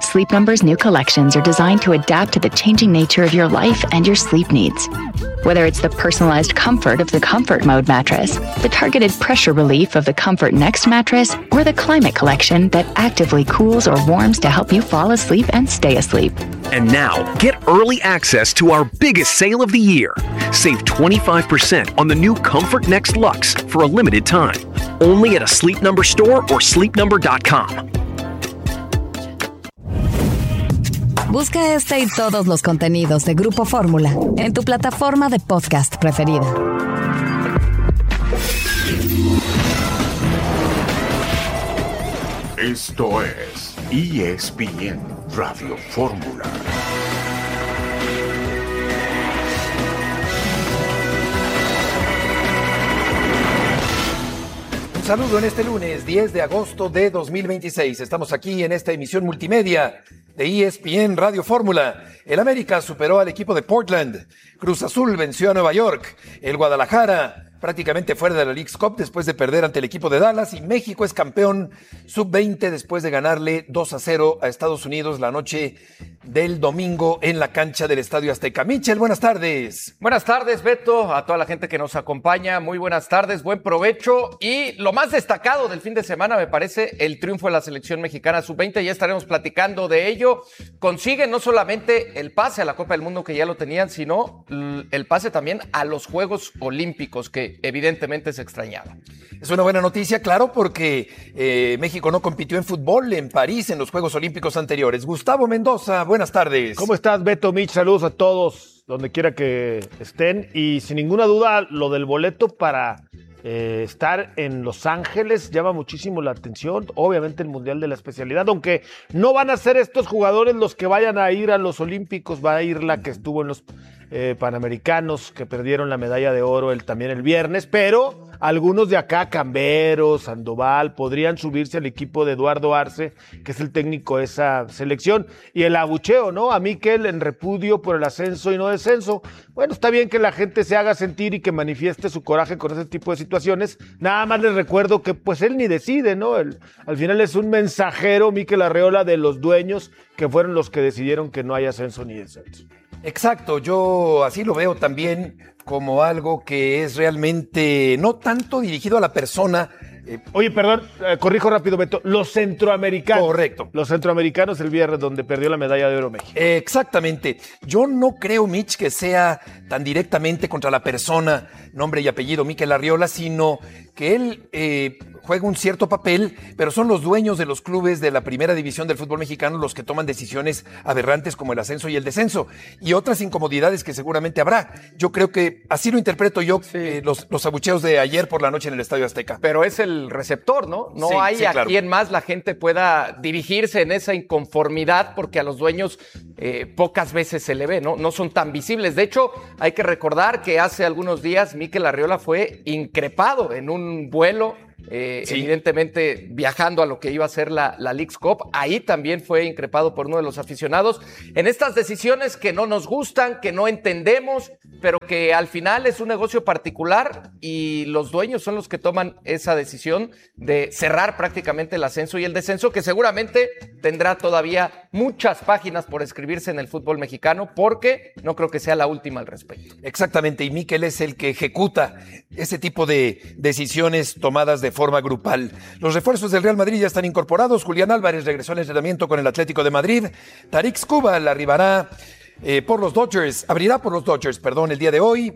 Sleep Number's new collections are designed to adapt to the changing nature of your life and your sleep needs. Whether it's the personalized comfort of the Comfort Mode mattress, the targeted pressure relief of the Comfort Next mattress, or the Climate Collection that actively cools or warms to help you fall asleep and stay asleep. And now, get early access to our biggest sale of the year. Save 25% on the new Comfort Next Luxe for a limited time. Only at a Sleep Number store or sleepnumber.com. Busca este y todos los contenidos de Grupo Fórmula en tu plataforma de podcast preferida. Esto es ESPN Radio Fórmula. Un saludo en este lunes 10 de agosto de 2026. Estamos aquí en esta emisión multimedia de ESPN Radio Fórmula. El América superó al equipo de Portland. Cruz Azul venció a Nueva York. El Guadalajara prácticamente fuera de la Leagues Cup después de perder ante el equipo de Dallas. Y México es campeón sub-20 después de ganarle 2-0 a Estados Unidos la noche del domingo en la cancha del Estadio Azteca. Michel, buenas tardes. Buenas tardes, Beto, a toda la gente que nos acompaña. Muy buenas tardes, buen provecho. Y lo más destacado del fin de semana me parece el triunfo de la selección mexicana sub-20. Ya estaremos platicando de ello. Consiguen no solamente el pase a la Copa del Mundo, que ya lo tenían, sino el pase también a los Juegos Olímpicos, que evidentemente se extrañaba. Es una buena noticia, claro, porque México no compitió en fútbol en París en los Juegos Olímpicos anteriores. Gustavo Mendoza, buenas tardes. ¿Cómo estás, Beto, Mitch? Saludos a todos, donde quiera que estén. Y sin ninguna duda, lo del boleto para estar en Los Ángeles llama muchísimo la atención. Obviamente el Mundial de la Especialidad, aunque no van a ser estos jugadores los que vayan a ir a los Olímpicos, va a ir la que estuvo en los Panamericanos, que perdieron la medalla de oro también el viernes, pero algunos de acá, Cambero, Sandoval, podrían subirse al equipo de Eduardo Arce, que es el técnico de esa selección. Y el abucheo, ¿no? A Mikel en repudio por el ascenso y no descenso. Bueno, está bien que la gente se haga sentir y que manifieste su coraje con ese tipo de situaciones. Nada más les recuerdo que pues él ni decide, ¿no? Al final es un mensajero, Mikel Arreola, de los dueños, que fueron los que decidieron que no haya ascenso ni descenso. Exacto, yo así lo veo también como algo que es realmente no tanto dirigido a la persona. Oye, perdón, corrijo rápido, Beto, los centroamericanos. Correcto. Los centroamericanos el viernes, donde perdió la medalla de oro México. Exactamente. Yo no creo, Mitch, que sea tan directamente contra la persona, nombre y apellido Mikel Arriola, sino que él juega un cierto papel, pero son los dueños de los clubes de la primera división del fútbol mexicano los que toman decisiones aberrantes como el ascenso y el descenso y otras incomodidades que seguramente habrá. Yo creo que así lo interpreto yo, sí. Los abucheos de ayer por la noche en el Estadio Azteca. Pero es el receptor, ¿no? No sí, hay a quien más la gente pueda dirigirse en esa inconformidad, porque a los dueños pocas veces se le ve, ¿no? No son tan visibles. De hecho, hay que recordar que hace algunos días Mikel Arriola fue increpado en un vuelo, sí. Evidentemente viajando a lo que iba a ser la Leagues Cup. Ahí también fue increpado por uno de los aficionados en estas decisiones que no nos gustan, que no entendemos, pero que al final es un negocio particular y los dueños son los que toman esa decisión de cerrar prácticamente el ascenso y el descenso, que seguramente tendrá todavía muchas páginas por escribirse en el fútbol mexicano, porque no creo que sea la última al respecto. Exactamente, y Mikel es el que ejecuta ese tipo de decisiones tomadas de forma grupal. Los refuerzos del Real Madrid ya están incorporados. Julián Álvarez regresó al entrenamiento con el Atlético de Madrid. Tarik Skubal arribará abrirá por los Dodgers, el día de hoy.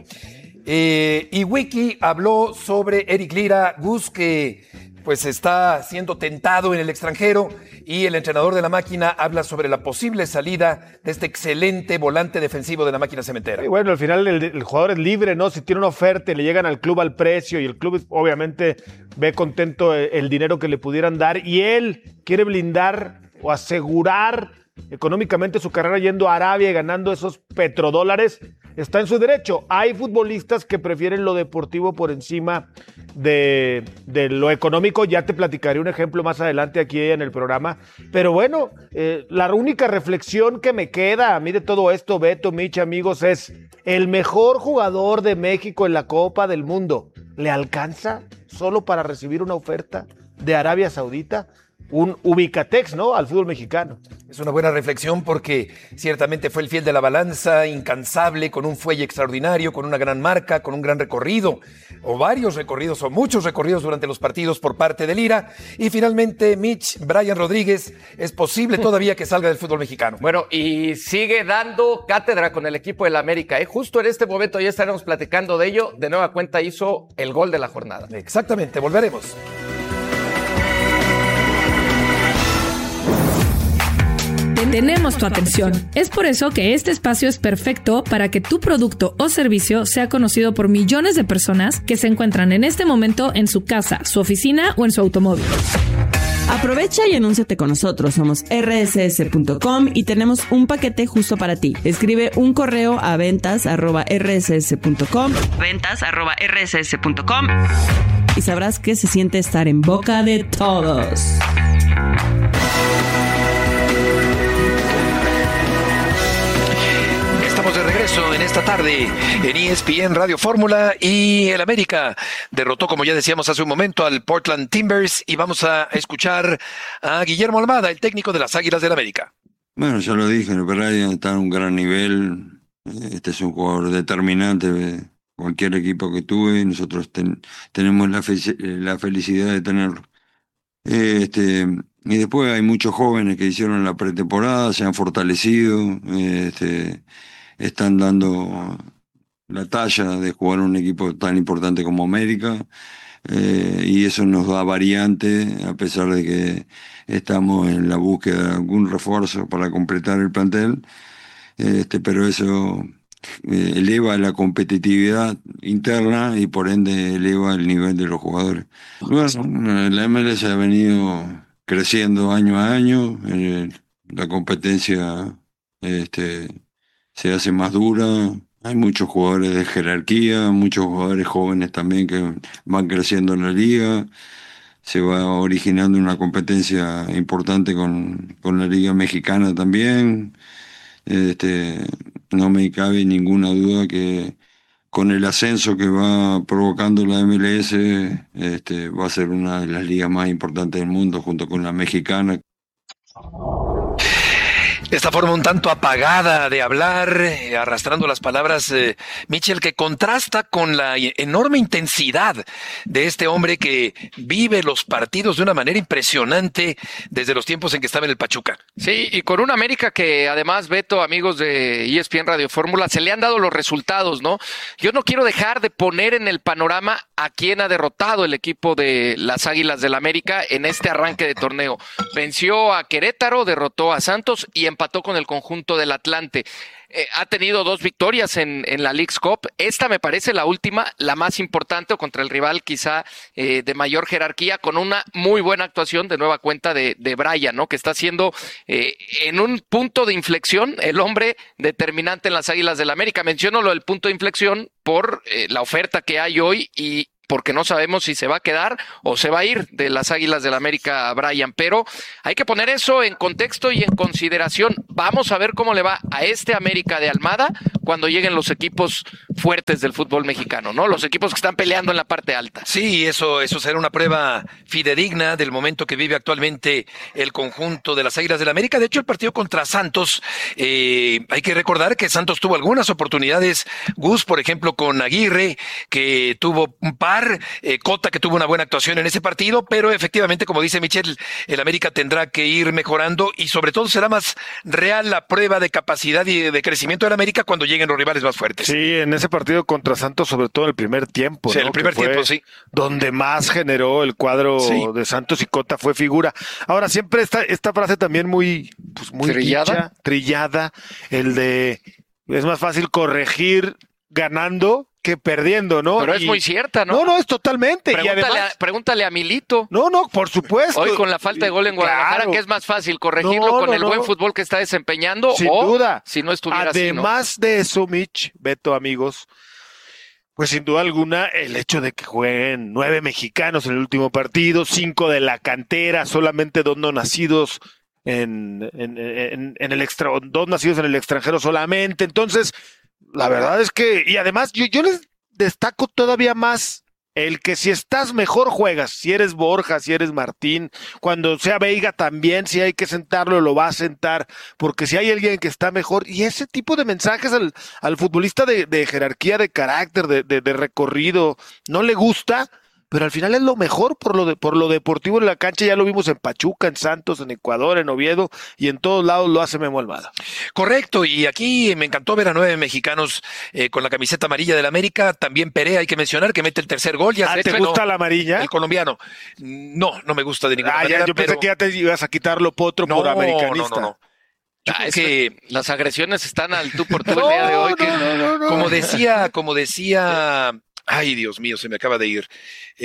Y Wiki habló sobre Eric Lira, Gus, que pues está siendo tentado en el extranjero, y el entrenador de la máquina habla sobre la posible salida de este excelente volante defensivo de la máquina cementera. Y bueno, al final el jugador es libre, ¿no? Si tiene una oferta y le llegan al club al precio, y el club obviamente ve contento el dinero que le pudieran dar, y él quiere blindar o asegurar económicamente su carrera yendo a Arabia y ganando esos petrodólares, está en su derecho. Hay futbolistas que prefieren lo deportivo por encima de lo económico. Ya te platicaré un ejemplo más adelante aquí en el programa. Pero bueno, la única reflexión que me queda a mí de todo esto, Beto, Mitch, amigos, es: el mejor jugador de México en la Copa del Mundo, ¿le alcanza solo para recibir una oferta de Arabia Saudita? un ubicatex, ¿no? Al fútbol mexicano. Es una buena reflexión porque ciertamente fue el fiel de la balanza, incansable, con un fuelle extraordinario, con una gran marca, con un gran recorrido, o varios recorridos, o muchos recorridos durante los partidos por parte de Lira. Y finalmente, Mitch, Brian Rodríguez, es posible todavía que salga del fútbol mexicano. Bueno, y sigue dando cátedra con el equipo del América, ¿eh? Justo en este momento ya estaremos platicando de ello. De nueva cuenta hizo el gol de la jornada. Exactamente, volveremos. Tenemos tu atención. Es por eso que este espacio es perfecto para que tu producto o servicio sea conocido por millones de personas que se encuentran en este momento en su casa, su oficina o en su automóvil. Aprovecha y anúnciate con nosotros. Somos rss.com y tenemos un paquete justo para ti. Escribe un correo a ventas@rss.com. ventas@rss.com y sabrás qué se siente estar en boca de todos. Estamos de regreso en esta tarde en ESPN Radio Fórmula y el América derrotó, como ya decíamos hace un momento, al Portland Timbers y vamos a escuchar a Guillermo Almada, el técnico de las Águilas del América. Bueno, ya lo dije, el Brian está en un gran nivel, este es un jugador determinante de cualquier equipo que tuve y nosotros tenemos la felicidad de tenerlo. Y después hay muchos jóvenes que hicieron la pretemporada, se han fortalecido, están dando la talla de jugar un equipo tan importante como América, y eso nos da variante, a pesar de que estamos en la búsqueda de algún refuerzo para completar el plantel, pero eso eleva la competitividad interna y por ende eleva el nivel de los jugadores. Bueno, la MLS ha venido creciendo año a año, la competencia se hace más dura, hay muchos jugadores de jerarquía, muchos jugadores jóvenes también que van creciendo en la liga, se va originando una competencia importante con la liga mexicana también. No me cabe ninguna duda que con el ascenso que va provocando la MLS, va a ser una de las ligas más importantes del mundo junto con la mexicana. Esta forma un tanto apagada de hablar, arrastrando las palabras, Michel, que contrasta con la enorme intensidad de este hombre que vive los partidos de una manera impresionante desde los tiempos en que estaba en el Pachuca. Sí, y con un América que además, Beto, amigos de ESPN Radio Fórmula, se le han dado los resultados, ¿no? Yo no quiero dejar de poner en el panorama a quién ha derrotado el equipo de las Águilas del América en este arranque de torneo. Venció a Querétaro, derrotó a Santos y empató con el conjunto del Atlante. Ha tenido 2 victorias en la Leagues Cup. Esta me parece la última, la más importante, o contra el rival quizá de mayor jerarquía, con una muy buena actuación de nueva cuenta de Brian, ¿no? Que está siendo en un punto de inflexión el hombre determinante en las Águilas del América. Menciono lo del punto de inflexión por la oferta que hay hoy y porque no sabemos si se va a quedar o se va a ir de las Águilas del América a Brian, pero hay que poner eso en contexto y en consideración. Vamos a ver cómo le va a este América de Almada cuando lleguen los equipos fuertes del fútbol mexicano, ¿no? Los equipos que están peleando en la parte alta. Sí, eso será una prueba fidedigna del momento que vive actualmente el conjunto de las Águilas del América. De hecho, el partido contra Santos, hay que recordar que Santos tuvo algunas oportunidades, Gus, por ejemplo, con Aguirre, que tuvo un par, Cota, que tuvo una buena actuación en ese partido, pero efectivamente, como dice Michel, el América tendrá que ir mejorando y sobre todo será más real la prueba de capacidad y de crecimiento del América cuando lleguen los rivales más fuertes. Sí, en ese partido contra Santos, sobre todo en el primer tiempo, sí, ¿no? El primer tiempo, sí. Donde más generó el cuadro de Santos y Cota fue figura. Ahora, siempre esta frase también muy trillada, el de es más fácil corregir ganando que perdiendo, ¿no? Pero es muy cierta, ¿no? No, es totalmente. Pregúntale a Milito. No, por supuesto. Hoy con la falta de gol en Guadalajara, claro, que es más fácil corregirlo con el buen fútbol que está desempeñando. Sin duda. Si no estuviera Además así, ¿no? de eso, Mitch, Beto, amigos, pues sin duda alguna el hecho de que jueguen 9 mexicanos en el último partido, 5 de la cantera, solamente 2 no nacidos en el 2 nacidos en el extranjero solamente. Entonces, la verdad es que, y además yo les destaco todavía más El que si estás mejor juegas, si eres Borja, si eres Martín, cuando sea Veiga también, si hay que sentarlo, lo va a sentar, porque si hay alguien que está mejor, y ese tipo de mensajes al futbolista de jerarquía, de carácter, de recorrido, no le gusta, pero al final es lo mejor por lo deportivo en la cancha. Ya lo vimos en Pachuca, en Santos, en Ecuador, en Oviedo, y en todos lados lo hace Memo Almada. Correcto, y aquí me encantó ver a 9 mexicanos con la camiseta amarilla del América. También Perea, hay que mencionar, que mete el tercer gol. Ya ¿Te gusta la amarilla? El colombiano. No me gusta de ninguna manera. Yo pensé que ya te ibas a quitarlo potro por americanista. No. Las agresiones están al tú por tú el día de hoy. No. Como decía, ay, Dios mío, se me acaba de ir.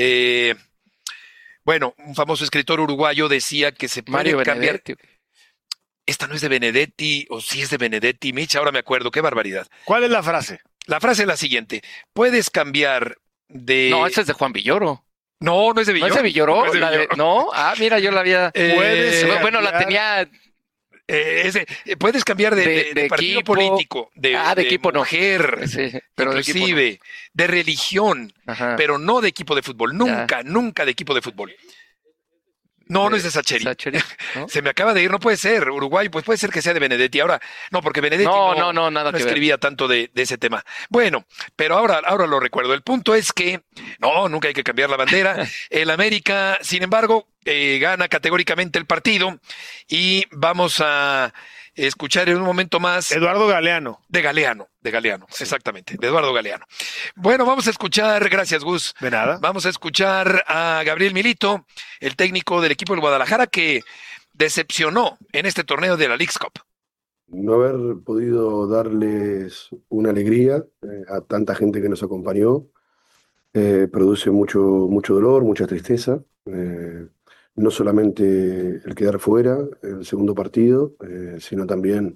Bueno, un famoso escritor uruguayo decía que se puede cambiar. Esta no es de Benedetti, o sí es de Benedetti, Mitch, ahora me acuerdo, qué barbaridad. ¿Cuál es la frase? La frase es la siguiente: puedes cambiar de... No, esa es de Juan Villoro. No es de Villoro. ¿No es de Villoro? No, mira, yo la había... Bueno, la tenía... puedes cambiar de partido equipo, político, de equipo mujer, sí, pero inclusive de religión, pero no de equipo de fútbol, nunca de equipo de fútbol. No es de Sacheri. ¿No? Se me acaba de ir, no puede ser. Uruguay, pues puede ser que sea de Benedetti. Ahora, no, porque Benedetti no escribía tanto de ese tema. Bueno, pero ahora lo recuerdo. El punto es que, nunca hay que cambiar la bandera. El América, sin embargo, gana categóricamente el partido y vamos a escuchar en un momento más. Eduardo Galeano. De Galeano, sí. Exactamente, de Eduardo Galeano. Bueno, vamos a escuchar, gracias Gus. De nada. Vamos a escuchar a Gabriel Milito, el técnico del equipo del Guadalajara, que decepcionó en este torneo de la Leagues Cup. No haber podido darles una alegría a tanta gente que nos acompañó produce mucho dolor, mucha tristeza. No solamente el quedar fuera en el segundo partido, sino también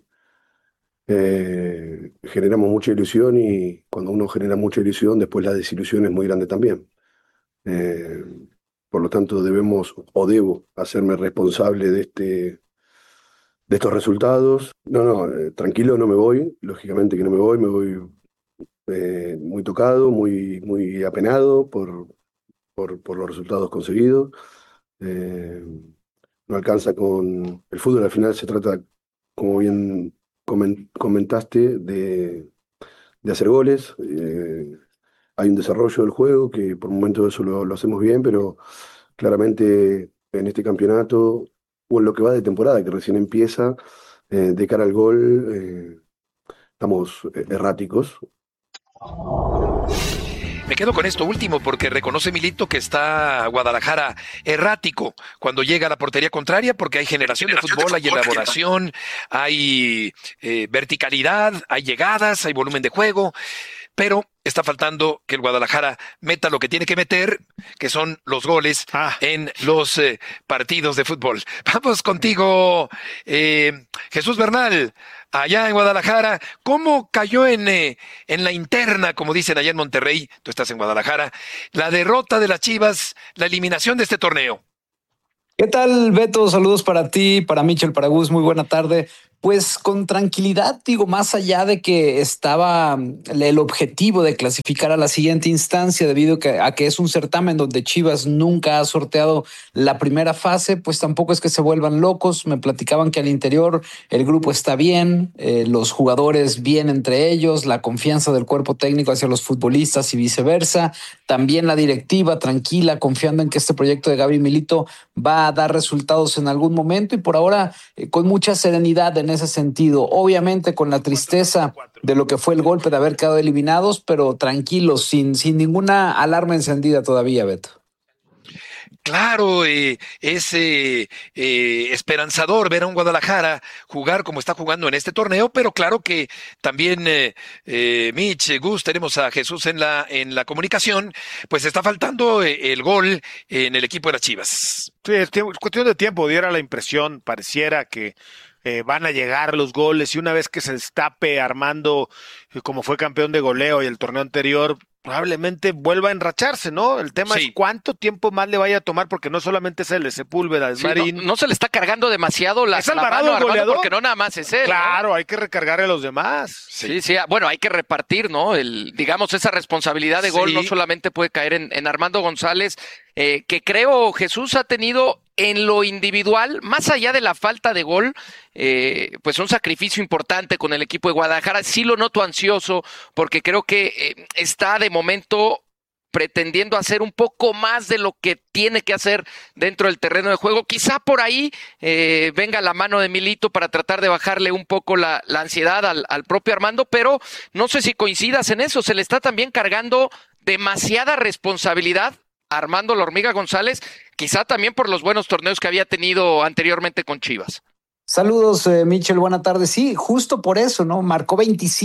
generamos mucha ilusión, y cuando uno genera mucha ilusión, después la desilusión es muy grande también. Por lo tanto, debo hacerme responsable de estos resultados. Tranquilo, no me voy, lógicamente que no me voy muy tocado, muy apenado por los resultados conseguidos. No alcanza con el fútbol, al final se trata, como bien comentaste, de hacer goles. Hay un desarrollo del juego que por momentos eso lo hacemos bien, pero claramente en este campeonato, o en lo que va de temporada, que recién empieza, de cara al gol, estamos erráticos. Me quedo con esto último porque reconoce Milito que está Guadalajara errático cuando llega a la portería contraria, porque hay generación de fútbol, hay elaboración, hay verticalidad, hay llegadas, hay volumen de juego, pero está faltando que el Guadalajara meta lo que tiene que meter, que son los goles en los partidos de fútbol. Vamos contigo, Jesús Bernal. Allá en Guadalajara, ¿cómo cayó en la interna, como dicen allá en Monterrey? Tú estás en Guadalajara. La derrota de las Chivas, la eliminación de este torneo. ¿Qué tal, Beto? Saludos para ti, para Michel, para Gus. Muy buena tarde. Pues con tranquilidad, digo, más allá de que estaba el objetivo de clasificar a la siguiente instancia, debido a que es un certamen donde Chivas nunca ha sorteado la primera fase, pues tampoco es que se vuelvan locos. Me platicaban que al interior el grupo está bien, los jugadores bien entre ellos, la confianza del cuerpo técnico hacia los futbolistas y viceversa. También la directiva tranquila, confiando en que este proyecto de Gabriel Milito va a dar resultados en algún momento, y por ahora con mucha serenidad en ese sentido. Obviamente con la tristeza de lo que fue el golpe de haber quedado eliminados, pero tranquilos, sin ninguna alarma encendida todavía, Beto. Claro, es esperanzador ver a un Guadalajara jugar como está jugando en este torneo, pero claro que también Mitch, Gus, tenemos a Jesús en la comunicación, pues está faltando el gol en el equipo de las Chivas. Sí, es cuestión de tiempo, diera la impresión, pareciera que van a llegar los goles, y una vez que se destape Armando, como fue campeón de goleo y el torneo anterior, probablemente vuelva a enracharse, ¿no? El tema es cuánto tiempo más le vaya a tomar, porque no solamente es él, es Sepúlveda, es Marín. No se le está cargando demasiado la mano a Armando, porque no nada más es él. Claro, ¿no? Hay que recargarle a los demás. Sí, bueno, hay que repartir, ¿no? Digamos, esa responsabilidad de gol no solamente puede caer en Armando González, que creo Jesús ha tenido en lo individual, más allá de la falta de gol, pues un sacrificio importante con el equipo de Guadalajara. Sí lo noto ansioso porque creo que está de momento pretendiendo hacer un poco más de lo que tiene que hacer dentro del terreno de juego. Quizá por ahí venga la mano de Milito para tratar de bajarle un poco la ansiedad al propio Armando, pero no sé si coincidas en eso. Se le está también cargando demasiada responsabilidad a Armando La Hormiga González, quizá también por los buenos torneos que había tenido anteriormente con Chivas. Saludos, Michel, buena tarde. Sí, justo por eso, ¿no? Marcó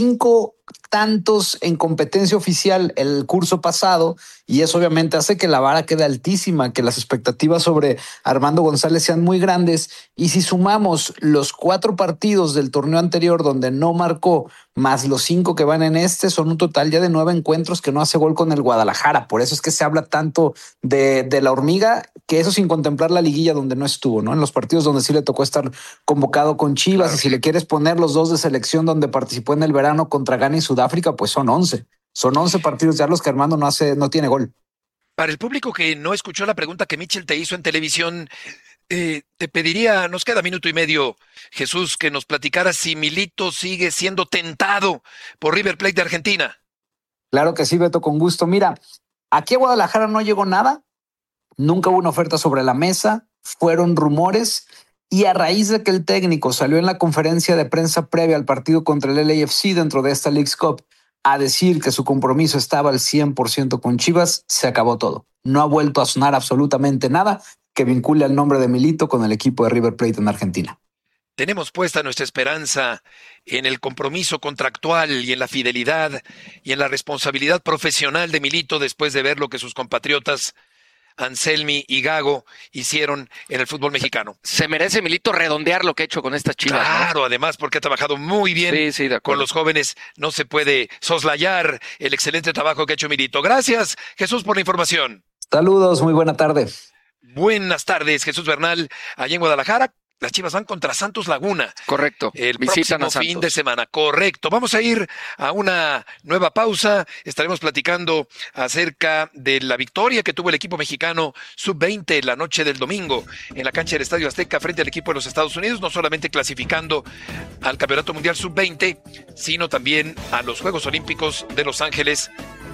25 tantos en competencia oficial el curso pasado y eso obviamente hace que la vara quede altísima, que las expectativas sobre Armando González sean muy grandes. Y si sumamos los 4 partidos del torneo anterior donde no marcó, más los 5 que van en son un total ya de 9 encuentros que no hace gol con el Guadalajara. Por eso es que se habla tanto de la hormiga, que eso sin contemplar la liguilla donde no estuvo, ¿no? En los partidos donde sí le tocó estar convocado con Chivas, y si le quieres poner los 2 de selección donde participó en el verano contra Ghana y Sudáfrica, pues son 11. Son 11 partidos ya los que Armando no tiene gol. Para el público que no escuchó la pregunta que Michel te hizo en televisión, te pediría, nos queda minuto y medio, Jesús, que nos platicara si Milito sigue siendo tentado por River Plate de Argentina. Claro que sí, Beto, con gusto. Mira, aquí a Guadalajara no llegó nada, nunca hubo una oferta sobre la mesa, fueron rumores, y a raíz de que el técnico salió en la conferencia de prensa previa al partido contra el LAFC dentro de esta Leagues Cup a decir que su compromiso estaba al 100% con Chivas, se acabó todo. No ha vuelto a sonar absolutamente nada que vincule al nombre de Milito con el equipo de River Plate en Argentina. Tenemos puesta nuestra esperanza en el compromiso contractual y en la fidelidad y en la responsabilidad profesional de Milito después de ver lo que sus compatriotas Anselmi y Gago hicieron en el fútbol mexicano. Se merece Milito redondear lo que ha hecho con estas Chivas. Claro, ¿no? Además porque ha trabajado muy bien con los jóvenes. No se puede soslayar el excelente trabajo que ha hecho Milito. Gracias, Jesús, por la información. Saludos, muy buena tarde. Buenas tardes, Jesús Bernal, allá en Guadalajara. Las Chivas van contra Santos Laguna. Correcto. El próximo fin de semana. Correcto. Vamos a ir a una nueva pausa. Estaremos platicando acerca de la victoria que tuvo el equipo mexicano sub-20 la noche del domingo en la cancha del Estadio Azteca frente al equipo de los Estados Unidos, no solamente clasificando al Campeonato Mundial sub-20, sino también a los Juegos Olímpicos de Los Ángeles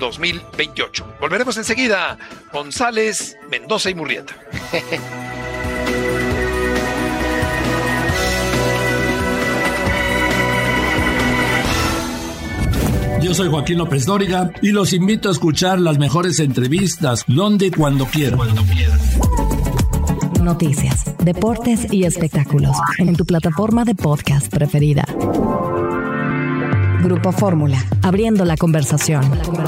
2028. Volveremos enseguida. González, Mendoza y Murrieta. Yo soy Joaquín López Dóriga y los invito a escuchar las mejores entrevistas donde y cuando quieran. Noticias, deportes y espectáculos en tu plataforma de podcast preferida. Grupo Fórmula, abriendo la conversación.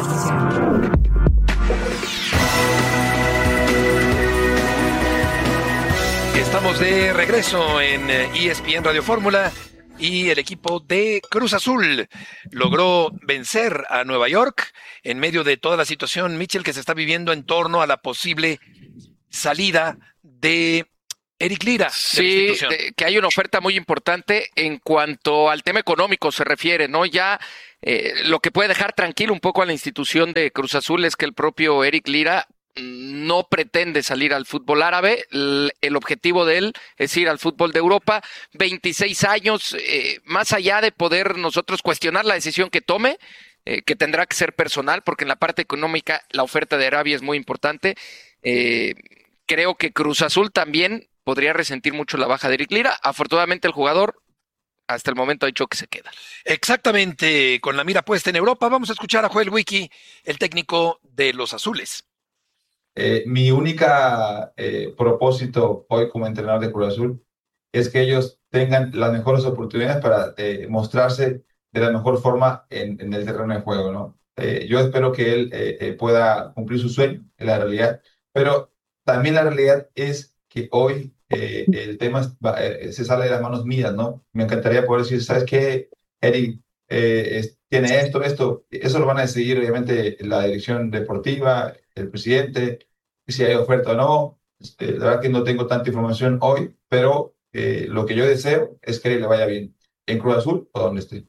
Estamos de regreso en ESPN Radio Fórmula. Y el equipo de Cruz Azul logró vencer a Nueva York en medio de toda la situación, Michel, que se está viviendo en torno a la posible salida de Eric Lira. Sí, que hay una oferta muy importante en cuanto al tema económico se refiere, ¿no? Ya lo que puede dejar tranquilo un poco a la institución de Cruz Azul es que el propio Eric Lira no pretende salir al fútbol árabe. El objetivo de él es ir al fútbol de Europa. 26 años, más allá de poder nosotros cuestionar la decisión que tome, que tendrá que ser personal, porque en la parte económica la oferta de Arabia es muy importante. Creo que Cruz Azul también podría resentir mucho la baja de Eric Lira. Afortunadamente el jugador hasta el momento ha dicho que se queda. Exactamente, con la mira puesta en Europa. Vamos a escuchar a Joel Wiki, el técnico de los Azules. Mi única propósito hoy como entrenador de Cruz Azul es que ellos tengan las mejores oportunidades para mostrarse de la mejor forma en el terreno de juego, ¿no? Yo espero que él pueda cumplir su sueño en la realidad, pero también la realidad es que hoy el tema se sale de las manos mías, ¿no? Me encantaría poder decir, ¿sabes qué, Eric? tiene esto, eso lo van a decidir obviamente la dirección deportiva, el presidente, si hay oferta o no. La verdad que no tengo tanta información hoy, pero lo que yo deseo es que le vaya bien en Cruz Azul o donde esté.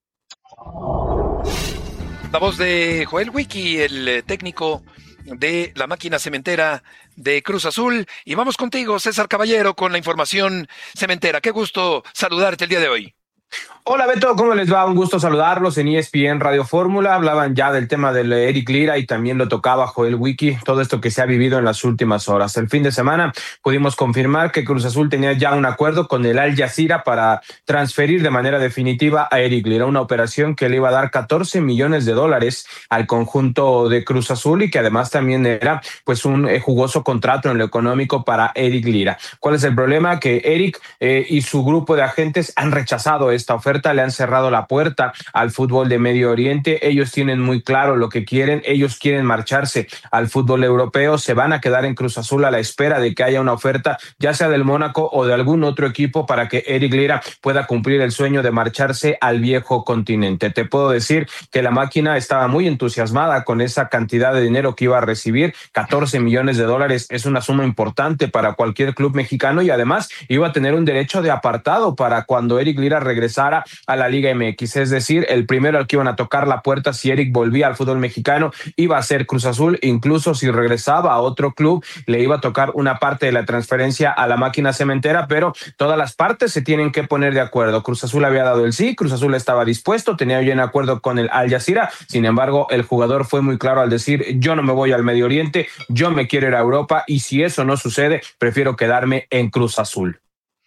La voz de Joel Wiki, el técnico de la máquina cementera de Cruz Azul. Y vamos contigo, César Caballero, con la información cementera. Qué gusto saludarte el día de hoy. Hola Beto, ¿cómo les va? Un gusto saludarlos en ESPN Radio Fórmula. Hablaban ya del tema del Eric Lira y también lo tocaba Joel Wiki, todo esto que se ha vivido en las últimas horas. El fin de semana pudimos confirmar que Cruz Azul tenía ya un acuerdo con el Al Jazeera para transferir de manera definitiva a Eric Lira, una operación que le iba a dar $14 millones al conjunto de Cruz Azul y que además también era pues un jugoso contrato en lo económico para Eric Lira. ¿Cuál es el problema? Que Eric y su grupo de agentes han rechazado esta oferta, le han cerrado la puerta al fútbol de Medio Oriente. Ellos tienen muy claro lo que quieren, ellos quieren marcharse al fútbol europeo, se van a quedar en Cruz Azul a la espera de que haya una oferta, ya sea del Mónaco o de algún otro equipo, para que Eric Lira pueda cumplir el sueño de marcharse al viejo continente. Te puedo decir que la máquina estaba muy entusiasmada con esa cantidad de dinero que iba a recibir. $14 millones es una suma importante para cualquier club mexicano y además iba a tener un derecho de apartado para cuando Eric Lira regresara a la Liga MX, es decir, el primero al que iban a tocar la puerta si Eric volvía al fútbol mexicano iba a ser Cruz Azul. Incluso si regresaba a otro club le iba a tocar una parte de la transferencia a la máquina cementera, pero todas las partes se tienen que poner de acuerdo. Cruz Azul había dado el sí, Cruz Azul estaba dispuesto, tenía ya un acuerdo con el Al Jazeera, sin embargo el jugador fue muy claro al decir: yo no me voy al Medio Oriente, yo me quiero ir a Europa y si eso no sucede prefiero quedarme en Cruz Azul.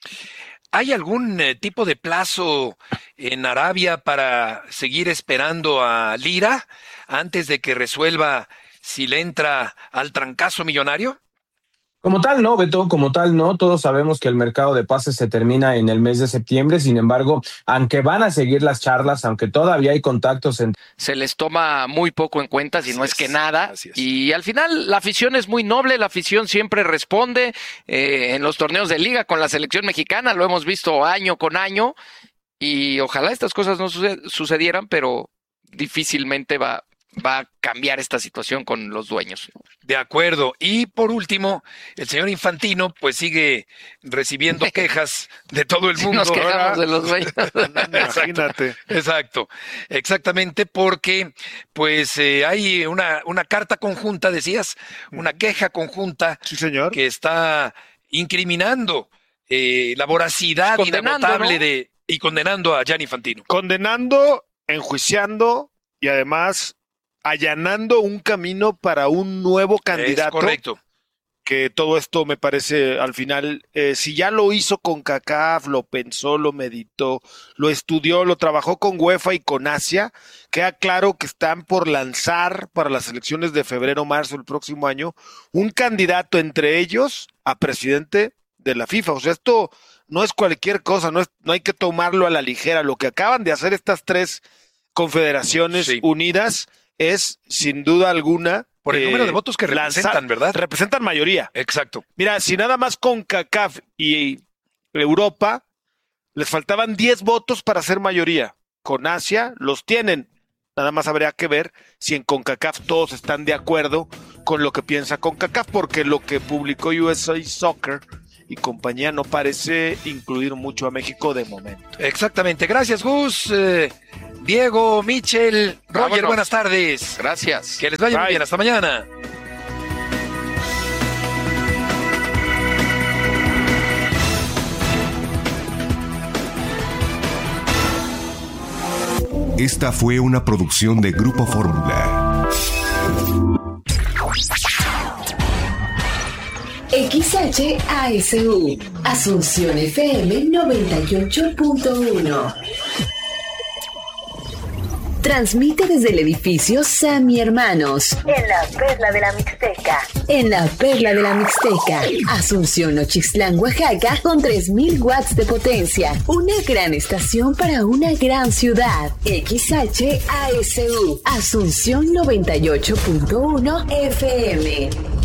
¿Hay algún tipo de plazo en Arabia para seguir esperando a Lira antes de que resuelva si le entra al trancazo millonario? Como tal no, Beto, como tal no. Todos sabemos que el mercado de pases se termina en el mes de septiembre. Sin embargo, aunque van a seguir las charlas, aunque todavía hay contactos, se les toma muy poco en cuenta, si no es que nada. Y al final la afición es muy noble, la afición siempre responde. En los torneos de liga con la selección mexicana lo hemos visto año con año y ojalá estas cosas no sucedieran, pero difícilmente va a cambiar esta situación con los dueños. De acuerdo. Y por último, el señor Infantino pues sigue recibiendo quejas de todo el mundo. Nos quejamos de los dueños. Imagínate. Exacto. Exactamente, porque pues hay una carta conjunta, decías, una queja conjunta, sí, señor, que está incriminando la voracidad inagotable, ¿no? Y condenando a Gianni Infantino. Condenando, enjuiciando y además allanando un camino para un nuevo candidato. Es correcto. Que todo esto me parece, al final, si ya lo hizo con CONCACAF, lo pensó, lo meditó, lo estudió, lo trabajó con UEFA y con Asia, queda claro que están por lanzar para las elecciones de febrero-marzo del próximo año un candidato entre ellos a presidente de la FIFA. O sea, esto no es cualquier cosa, no hay que tomarlo a la ligera. Lo que acaban de hacer estas tres confederaciones unidas es, sin duda alguna, por el número de votos que representan, ¿verdad? Representan mayoría. Exacto. Mira, si nada más CONCACAF y Europa les faltaban 10 votos para ser mayoría. Con Asia los tienen. Nada más habría que ver si en CONCACAF todos están de acuerdo con lo que piensa CONCACAF, porque lo que publicó USA Soccer y compañía no parece incluir mucho a México de momento. Exactamente. Gracias, Gus. Diego, Michel, Roger, vámonos. Buenas tardes. Gracias. Que les vaya muy bien. Hasta mañana. Esta fue una producción de Grupo Fórmula. XHASU, Asunción FM 98.1. Transmite desde el edificio Sammy Hermanos. En la Perla de la Mixteca. En la Perla de la Mixteca. Asunción, Ochislán, Oaxaca, con 3,000 watts de potencia. Una gran estación para una gran ciudad. XHASU, Asunción 98.1 FM.